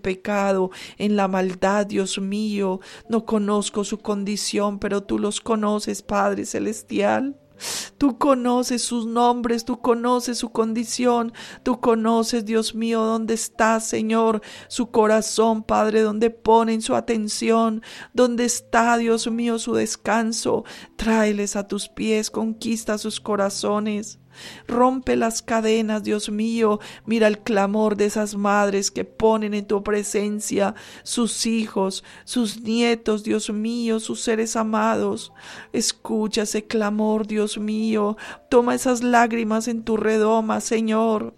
pecado, en la maldad, Dios mío. No conozco su condición, pero tú los conoces, Padre Celestial. Tú conoces sus nombres, tú conoces su condición, tú conoces, Dios mío, dónde está, Señor, su corazón, Padre, dónde ponen su atención, dónde está, Dios mío, su descanso. Tráeles a tus pies, conquista sus corazones. Rompe las cadenas, Dios mío. Mira el clamor de esas madres que ponen en tu presencia sus hijos, sus nietos, Dios mío, sus seres amados. Escucha ese clamor, Dios mío. Toma esas lágrimas en tu redoma, Señor.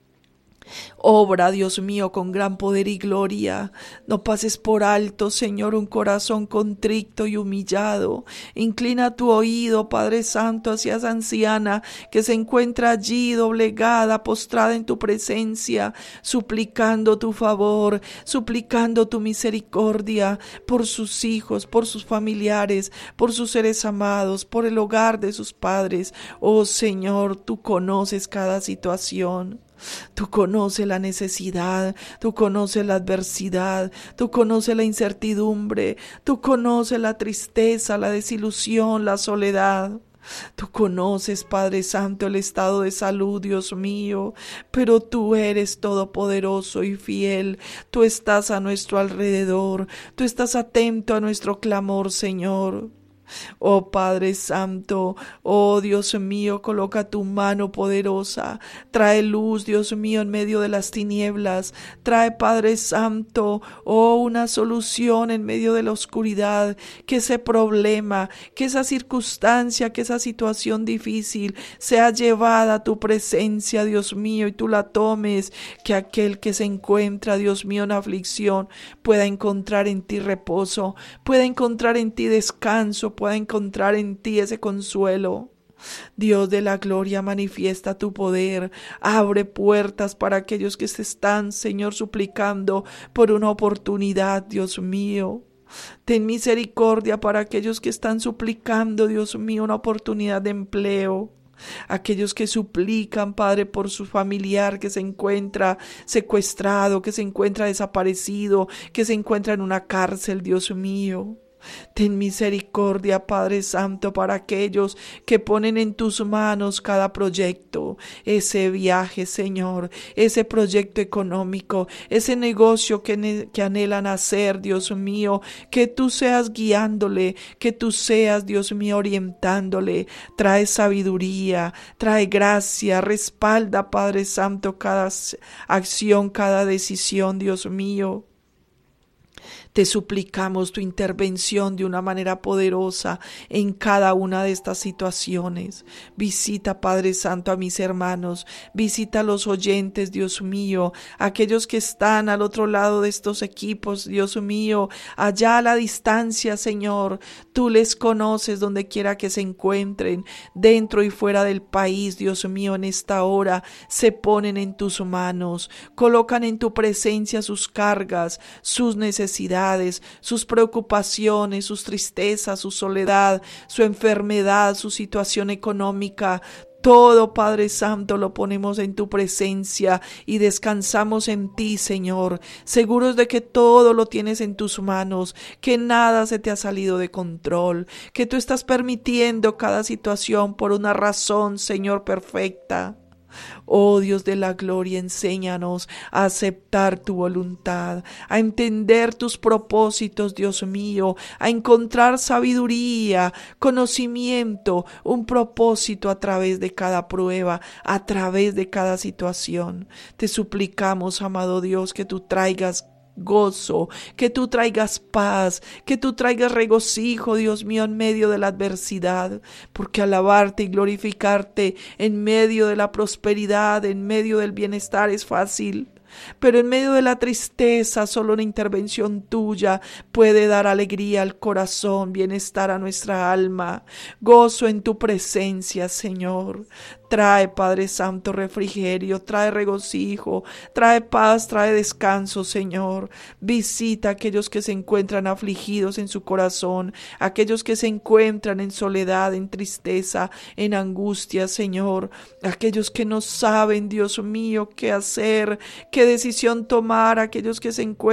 Obra, Dios mío, con gran poder y gloria. No pases por alto, Señor, un corazón contrito y humillado. Inclina tu oído, Padre Santo, hacia esa anciana que se encuentra allí doblegada, postrada en tu presencia, suplicando tu favor, suplicando tu misericordia por sus hijos, por sus familiares, por sus seres amados, por el hogar de sus padres. Oh Señor, tú conoces cada situación. Tú conoces la necesidad, tú conoces la adversidad, tú conoces la incertidumbre, tú conoces la tristeza, la desilusión, la soledad. Tú conoces, Padre Santo, el estado de salud, Dios mío, pero tú eres todopoderoso y fiel. Tú estás a nuestro alrededor, tú estás atento a nuestro clamor, Señor. Oh Padre Santo, oh Dios mío, coloca tu mano poderosa, trae luz, Dios mío, en medio de las tinieblas, trae, Padre Santo, oh, una solución en medio de la oscuridad, que ese problema, que esa circunstancia, que esa situación difícil sea llevada a tu presencia, Dios mío, y tú la tomes, que aquel que se encuentra, Dios mío, en aflicción, pueda encontrar en ti reposo, pueda encontrar en ti descanso, pueda encontrar en ti ese consuelo. Dios de la gloria, manifiesta tu poder, abre puertas para aquellos que se están, Señor, suplicando por una oportunidad, Dios mío. Ten misericordia para aquellos que están suplicando, Dios mío, una oportunidad de empleo. Aquellos que suplican, Padre, por su familiar que se encuentra secuestrado, que se encuentra desaparecido, que se encuentra en una cárcel, Dios mío. Ten misericordia, Padre Santo, para aquellos que ponen en tus manos cada proyecto, ese viaje, Señor, ese proyecto económico, ese negocio que anhelan hacer, Dios mío, que tú seas guiándole, que tú seas, Dios mío, orientándole. Trae sabiduría, trae gracia, respalda, Padre Santo, cada acción, cada decisión, Dios mío. Te suplicamos tu intervención de una manera poderosa en cada una de estas situaciones. Visita, Padre Santo, a mis hermanos, visita a los oyentes, Dios mío, aquellos que están al otro lado de estos equipos, Dios mío, allá a la distancia, Señor. Tú les conoces donde quiera que se encuentren, dentro y fuera del país, Dios mío, en esta hora se ponen en tus manos, colocan en tu presencia sus cargas, sus necesidades, sus preocupaciones, sus tristezas, su soledad, su enfermedad, su situación económica. Todo, Padre Santo, lo ponemos en tu presencia y descansamos en ti, Señor, seguros de que todo lo tienes en tus manos, que nada se te ha salido de control, que tú estás permitiendo cada situación por una razón, Señor, perfecta. Oh Dios de la gloria, enséñanos a aceptar tu voluntad, a entender tus propósitos, Dios mío, a encontrar sabiduría, conocimiento, un propósito a través de cada prueba, a través de cada situación. Te suplicamos, amado Dios, que tú traigas gozo, que tú traigas paz, que tú traigas regocijo, Dios mío, en medio de la adversidad, porque alabarte y glorificarte en medio de la prosperidad, en medio del bienestar es fácil. Pero en medio de la tristeza, solo una intervención tuya puede dar alegría al corazón, bienestar a nuestra alma, gozo en tu presencia, Señor. Trae, Padre Santo, refrigerio, trae regocijo, trae paz, trae descanso, Señor. Visita a aquellos que se encuentran afligidos en su corazón, aquellos que se encuentran en soledad, en tristeza, en angustia, Señor. Aquellos que no saben, Dios mío, qué hacer, qué decisión tomar, aquellos que se encuentran